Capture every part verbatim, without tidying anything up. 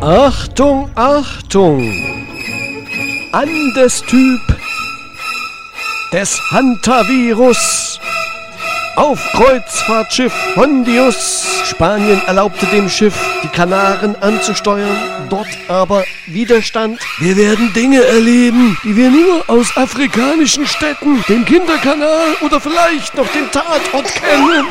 Achtung, Achtung! Andestyp des Hantavirus auf Kreuzfahrtschiff Hondius. Spanien erlaubte dem Schiff, die Kanaren anzusteuern, dort aber Widerstand. Wir werden Dinge erleben, die wir nur aus afrikanischen Städten, dem Kinderkanal oder vielleicht noch dem Tatort kennen.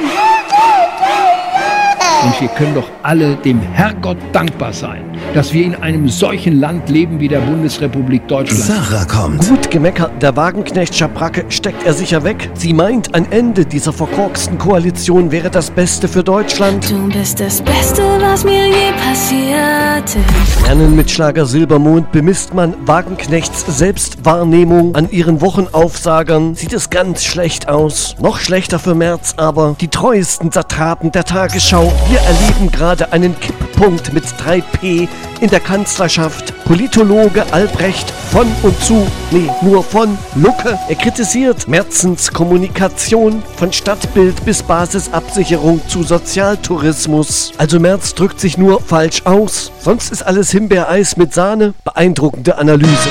Und wir können doch alle dem Herrgott dankbar sein, dass wir in einem solchen Land leben wie der Bundesrepublik Deutschland. Sarah kommt. Gut gemeckert, der Wagenknecht Schabracke steckt er sicher weg. Sie meint, ein Ende dieser verkorksten Koalition wäre das Beste für Deutschland. Du bist das Beste, was mir je passierte. Lernen mit Schlager Silbermond bemisst man Wagenknechts Selbstwahrnehmung an ihren Wochenaufsagern. Sieht es ganz schlecht aus. Noch schlechter für Merz aber die treuesten Satrapen der Tagesschau. Wir erleben gerade einen Kipppunkt mit drei P in der Kanzlerschaft. Politologe Albrecht von und zu, nee, nur von Lucke. Er kritisiert Merzens Kommunikation von Stadtbild bis Basisabsicherung zu Sozialtourismus. Also Merz drückt sich nur falsch aus. Sonst ist alles Himbeereis mit Sahne. Beeindruckende Analyse.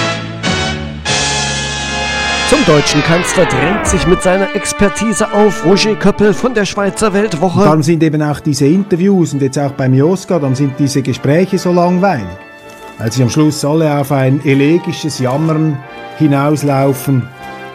Zum deutschen Kanzler drängt sich mit seiner Expertise auf Roger Köppel von der Schweizer Weltwoche. Und darum sind eben auch diese Interviews und jetzt auch beim Joska, dann sind diese Gespräche so langweilig, weil sie am Schluss alle auf ein elegisches Jammern hinauslaufen.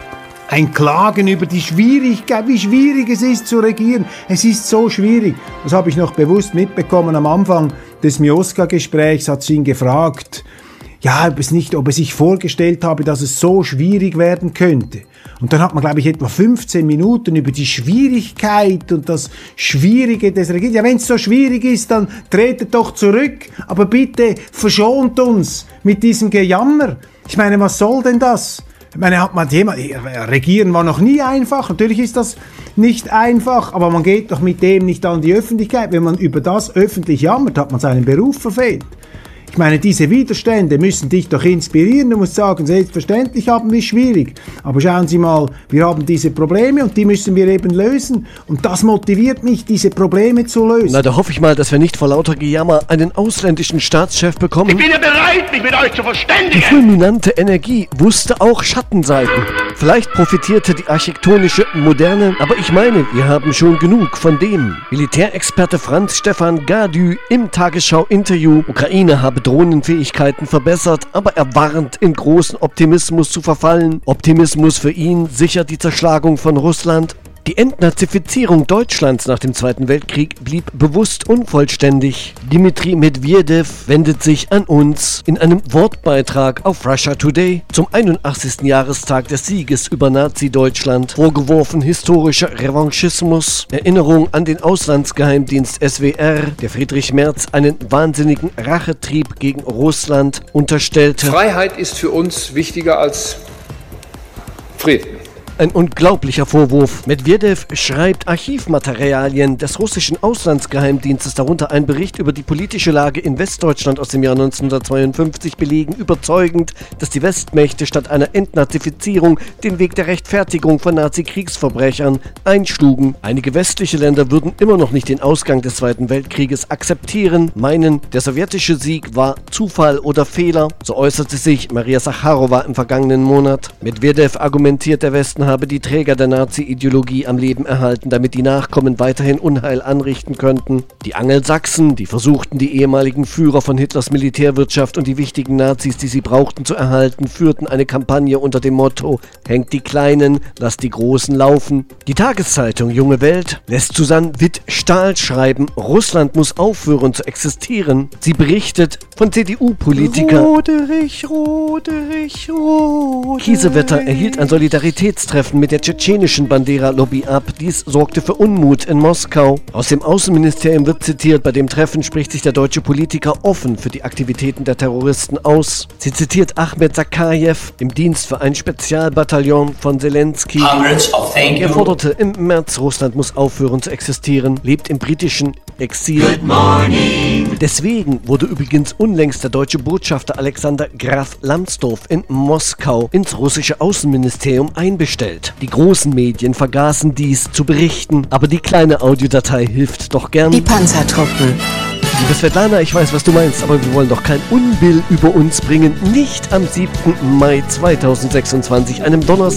Ein Klagen über die Schwierigkeit, wie schwierig es ist zu regieren. Es ist so schwierig. Das habe ich noch bewusst mitbekommen. Am Anfang des Mioska-Gesprächs hat sie ihn gefragt, ja, ob es nicht, ob er sich vorgestellt habe, dass es so schwierig werden könnte. Und dann hat man, glaube ich, etwa fünfzehn Minuten über die Schwierigkeit und das Schwierige des Regierens. Ja, wenn es so schwierig ist, dann tretet doch zurück. Aber bitte verschont uns mit diesem Gejammer. Ich meine, was soll denn das? Ich meine, hat man Thema, Regieren war noch nie einfach. Natürlich ist das nicht einfach, aber man geht doch mit dem nicht an die Öffentlichkeit. Wenn man über das öffentlich jammert, hat man seinen Beruf verfehlt. Ich meine, diese Widerstände müssen dich doch inspirieren. Du musst sagen, selbstverständlich haben wir es schwierig. Aber schauen Sie mal, wir haben diese Probleme und die müssen wir eben lösen. Und das motiviert mich, diese Probleme zu lösen. Na, da hoffe ich mal, dass wir nicht vor lauter Gejammer einen ausländischen Staatschef bekommen. Ich bin ja bereit, mich mit euch zu verständigen. Die fulminante Energie wusste auch Schattenseiten. Vielleicht profitierte die architektonische Moderne, aber ich meine, wir haben schon genug von dem. Militärexperte Franz Stefan Gadü im Tagesschau-Interview. Ukraine habe Drohnenfähigkeiten verbessert, aber er warnt, in großen Optimismus zu verfallen. Optimismus für ihn sichert die Zerschlagung von Russland. Die Entnazifizierung Deutschlands nach dem Zweiten Weltkrieg blieb bewusst unvollständig. Dmitri Medvedev wendet sich an uns in einem Wortbeitrag auf Russia Today zum einundachtzigsten Jahrestag des Sieges über Nazi-Deutschland. Vorgeworfen historischer Revanchismus, Erinnerung an den Auslandsgeheimdienst S W R, der Friedrich Merz einen wahnsinnigen Rachetrieb gegen Russland unterstellte. Freiheit ist für uns wichtiger als Frieden. Ein unglaublicher Vorwurf. Medvedev schreibt Archivmaterialien des russischen Auslandsgeheimdienstes, darunter ein Bericht über die politische Lage in Westdeutschland aus dem Jahr neunzehnhundertzweiundfünfzig, belegen überzeugend, dass die Westmächte statt einer Entnazifizierung den Weg der Rechtfertigung von Nazi-Kriegsverbrechern einschlugen. Einige westliche Länder würden immer noch nicht den Ausgang des Zweiten Weltkrieges akzeptieren, meinen, der sowjetische Sieg war Zufall oder Fehler. So äußerte sich Maria Sacharowa im vergangenen Monat. Medvedev argumentiert, der Westen habe die Träger der Nazi-Ideologie am Leben erhalten, damit die Nachkommen weiterhin Unheil anrichten könnten. Die Angelsachsen, die versuchten, die ehemaligen Führer von Hitlers Militärwirtschaft und die wichtigen Nazis, die sie brauchten, zu erhalten, führten eine Kampagne unter dem Motto: Hängt die Kleinen, lasst die Großen laufen. Die Tageszeitung Junge Welt lässt Susanne Witt-Stahl schreiben, Russland muss aufhören zu existieren. Sie berichtet von C D U-Politiker Roderich, Roderich, Roderich. Kiesewetter erhielt ein Solidaritätstreffen mit der tschetschenischen Bandera-Lobby ab. Dies sorgte für Unmut in Moskau. Aus dem Außenministerium wird zitiert, bei dem Treffen spricht sich der deutsche Politiker offen für die Aktivitäten der Terroristen aus. Sie zitiert Ahmed Sakajew im Dienst für ein Spezialbataillon von Zelensky. Er forderte im März, Russland muss aufhören zu existieren, lebt im britischen Exil. Deswegen wurde übrigens unlängst der deutsche Botschafter Alexander Graf Lambsdorff in Moskau ins russische Außenministerium einbestellt. Die großen Medien vergaßen dies zu berichten, aber die kleine Audiodatei hilft doch gern. Die Panzertruppen. Liebe Svetlana, ich weiß, was du meinst, aber wir wollen doch kein Unbill über uns bringen. Nicht am siebten Mai zweitausendsechsundzwanzig, einem Donnerstag.